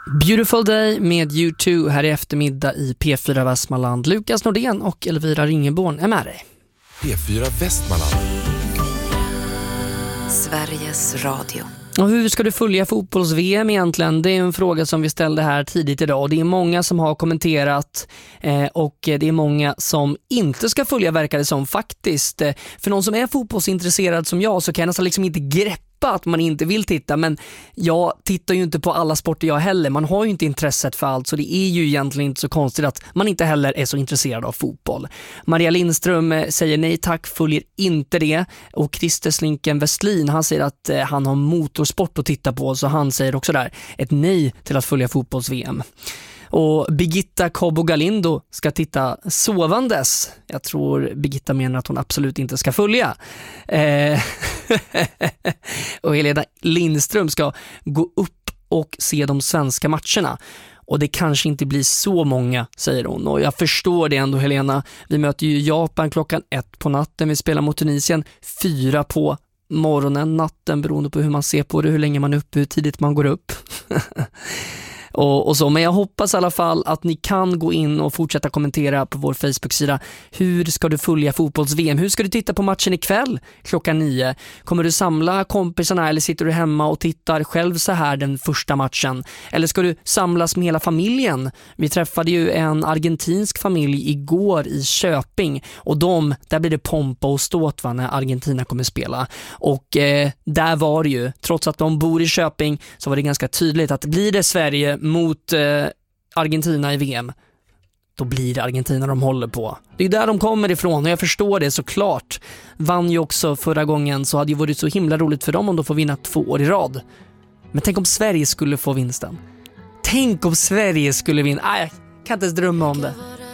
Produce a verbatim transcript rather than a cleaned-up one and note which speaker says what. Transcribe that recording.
Speaker 1: Beautiful Day med U två här i eftermiddag i P fyra Västmanland. Lukas Nordén och Elvira Ringeborn är med dig.
Speaker 2: P fyra Västmanland.
Speaker 3: Sveriges Radio.
Speaker 1: Och hur ska du följa fotbolls-V M egentligen? Det är en fråga som vi ställde här tidigt idag. Det är många som har kommenterat eh, och det är många som inte ska följa, verkar det som faktiskt. För någon som är fotbollsintresserad som jag så kan jag nästan liksom inte greppa att man inte vill titta, men jag tittar ju inte på alla sporter jag heller. Man har ju inte intresset för allt, så det är ju egentligen inte så konstigt att man inte heller är så intresserad av fotboll. Maria Lindström säger nej tack, följer inte det. Och Christer Slinken Westlin, han säger att han har motorsport att titta på, så han säger också där ett nej till att följa fotbolls-V M. Och Birgitta Cobo Galindo ska titta sovandes. Jag tror Birgitta menar att hon absolut inte ska följa. Eh, och Helena Lindström ska gå upp och se de svenska matcherna. Och det kanske inte blir så många, säger hon. Och jag förstår det ändå, Helena. Vi möter ju Japan klockan ett på natten. Vi spelar mot Tunisien fyra på morgonen, natten, beroende på hur man ser på det, hur länge man är uppe, hur tidigt man går upp. Och, och så. Men jag hoppas i alla fall att ni kan gå in och fortsätta kommentera på vår Facebook-sida. Hur ska du följa fotbolls-V M? Hur ska du titta på matchen ikväll klockan nio? Kommer du samla kompisarna eller sitter du hemma och tittar själv så här den första matchen? Eller ska du samlas med hela familjen? Vi träffade ju en argentinsk familj igår i Köping och de, där blir det pompa och ståt va, när Argentina kommer spela. Och eh, där var det ju, trots att de bor i Köping, så var det ganska tydligt att blir det Sverige mot eh, Argentina i V M, då blir det Argentina de håller på. Det är där de kommer ifrån och jag förstår det såklart. Vann ju också förra gången, så hade ju varit så himla roligt för dem om de får vinna två år i rad. Men tänk om Sverige skulle få vinsten. Tänk om Sverige skulle vinna. Nej, jag kan inte ens drömma om det.